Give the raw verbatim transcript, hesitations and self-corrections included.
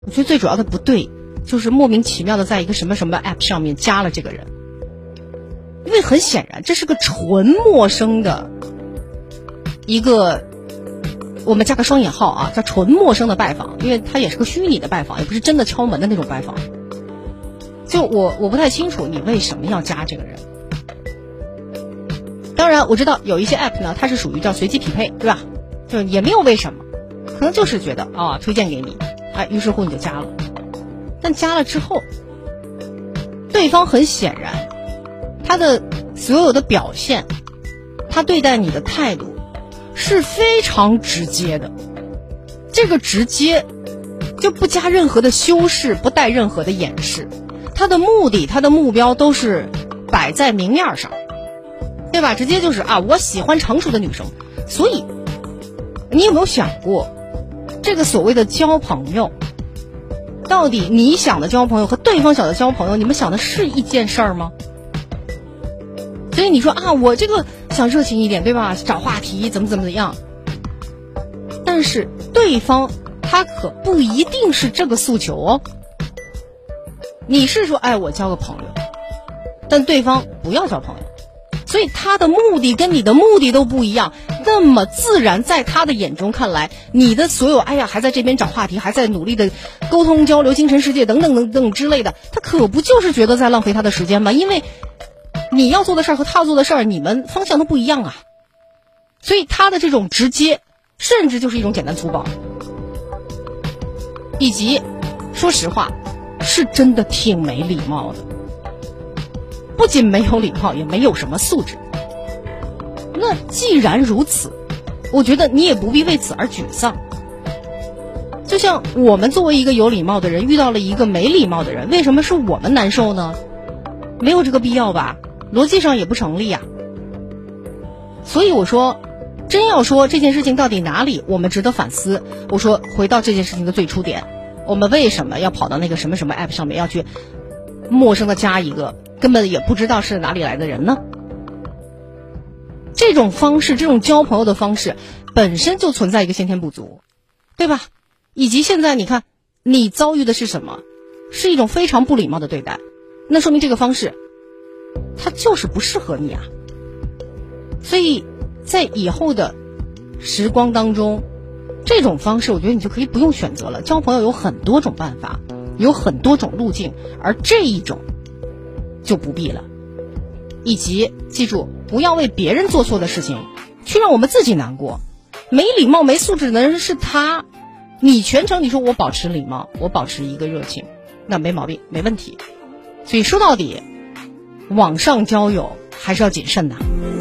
我觉得最主要的不对，就是莫名其妙的在一个什么什么 app 上面加了这个人，因为很显然这是个纯陌生的一个，我们加个双引号啊，叫纯陌生的拜访，因为它也是个虚拟的拜访，也不是真的敲门的那种拜访。就我我不太清楚你为什么要加这个人。当然我知道有一些 app 呢，它是属于叫随机匹配，对吧？就也没有为什么，可能就是觉得啊推荐给你，哎，于是乎你就加了。但加了之后，对方很显然他的所有的表现，他对待你的态度是非常直接的，这个直接就不加任何的修饰，不带任何的掩饰，他的目的他的目标都是摆在明面上，对吧？直接就是啊，我喜欢成熟的女生。所以你有没有想过，这个所谓的交朋友，到底你想的交朋友和对方想的交朋友，你们想的是一件事儿吗？所以你说啊，我这个想热情一点，对吧？找话题怎么怎么样，但是对方他可不一定是这个诉求哦。你是说哎我交个朋友，但对方不要交朋友，所以他的目的跟你的目的都不一样，那么自然在他的眼中看来，你的所有哎呀还在这边找话题，还在努力的沟通交流精神世界等等等等之类的，他可不就是觉得在浪费他的时间吗？因为你要做的事儿和他做的事儿，你们方向都不一样啊。所以他的这种直接甚至就是一种简单粗暴，以及说实话是真的挺没礼貌的，不仅没有礼貌，也没有什么素质。那既然如此，我觉得你也不必为此而沮丧。就像我们作为一个有礼貌的人遇到了一个没礼貌的人，为什么是我们难受呢？没有这个必要吧，逻辑上也不成立呀。所以我说，真要说这件事情到底哪里我们值得反思，我说回到这件事情的最初点，我们为什么要跑到那个什么什么 app 上面，要去陌生的加一个根本也不知道是哪里来的人呢？这种方式，这种交朋友的方式本身就存在一个先天不足，对吧？以及现在你看你遭遇的是什么，是一种非常不礼貌的对待，那说明这个方式它就是不适合你啊。所以在以后的时光当中，这种方式我觉得你就可以不用选择了。交朋友有很多种办法，有很多种路径，而这一种就不必了。以及记住，不要为别人做错的事情去让我们自己难过。没礼貌没素质的人是他，你全程你说我保持礼貌，我保持一个热情，那没毛病，没问题。所以说到底，网上交友还是要谨慎的。